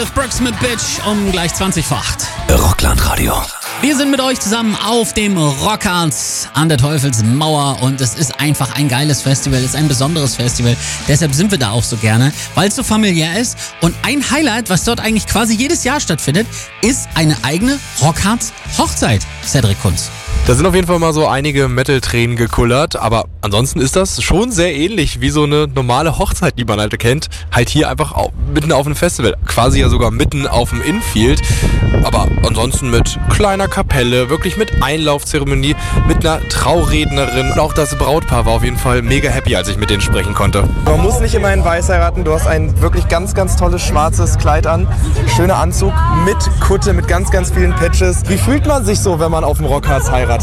Gareth Brooks mit Bitch um gleich 20 vor 8. Rockland-Radio. Wir sind mit euch zusammen auf dem Rockharz an der Teufelsmauer und es ist einfach ein geiles Festival, es ist ein besonderes Festival. Deshalb sind wir da auch so gerne, weil es so familiär ist. Und ein Highlight, was dort eigentlich quasi jedes Jahr stattfindet, ist eine eigene Rockharz-Hochzeit. Cedric Kunz. Da sind auf jeden Fall mal so einige Metal-Tränen gekullert, aber ansonsten ist das schon sehr ähnlich wie so eine normale Hochzeit, die man halt kennt. Halt hier einfach mitten auf einem Festival, quasi ja sogar mitten auf dem Infield, aber ansonsten mit kleiner Kapelle, wirklich mit Einlaufzeremonie, mit einer Traurednerin. Und auch das Brautpaar war auf jeden Fall mega happy, als ich mit denen sprechen konnte. Man muss nicht immer in Weiß heiraten, du hast ein wirklich ganz, ganz tolles schwarzes Kleid an, schöner Anzug mit Kutte, mit ganz, ganz vielen Patches. Wie fühlt man sich so, wenn man auf dem Rockharz heiratet?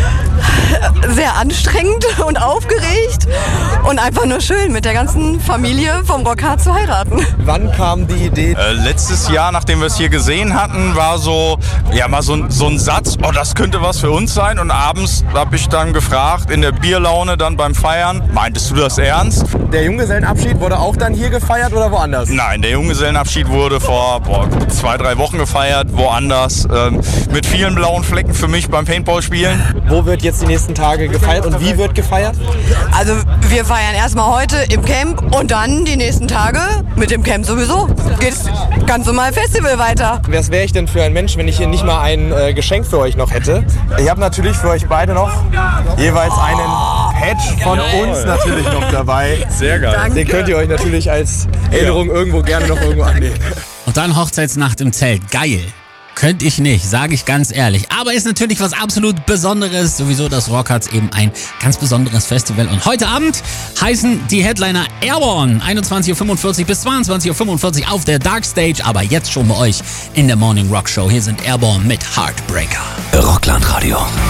Sehr anstrengend und aufgeregt und einfach nur schön, mit der ganzen Familie vom Rockharz zu heiraten. Wann kam die Idee? Letztes Jahr, nachdem wir es hier gesehen hatten, war so ein Satz, oh, das könnte was für uns sein. Und abends habe ich dann gefragt, in der Bierlaune dann beim Feiern, meintest du das ernst? Der Junggesellenabschied wurde auch dann hier gefeiert oder woanders? Nein, der Junggesellenabschied wurde vor 2-3 Wochen gefeiert, woanders. Mit vielen blauen Flecken für mich beim Paintball-Spielen. Wo wird jetzt die nächsten Tage gefeiert und wie wird gefeiert? Also wir feiern erstmal heute im Camp und dann die nächsten Tage mit dem Camp sowieso. Geht's ganz normal Festival weiter. Was wäre ich denn für ein Mensch, wenn ich hier nicht mal ein Geschenk für euch noch hätte? Ich habe natürlich für euch beide noch jeweils einen Patch von uns natürlich noch dabei. Sehr geil. Danke. Den könnt ihr euch natürlich als Erinnerung irgendwo gerne noch irgendwo anlegen. Und dann Hochzeitsnacht im Zelt. Geil. Könnte ich nicht, sage ich ganz ehrlich. Aber ist natürlich was absolut Besonderes. Sowieso das Rockharz eben ein ganz besonderes Festival. Und heute Abend heißen die Headliner Airborne. 21.45 Uhr bis 22.45 Uhr auf der Dark Stage. Aber jetzt schon bei euch in der Morning Rock Show. Hier sind Airborne mit Heartbreaker. Rockland-Radio.